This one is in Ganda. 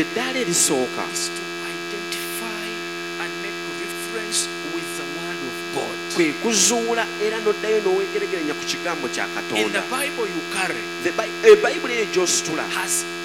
eddaala erisooka is to identify and make reference with the word of God. kwe kuzuula era n'oddayo n'oweegeregeranya ku kigambo kya In Katonda. the Bible you carry Ebayibuli eyo gy'ositula has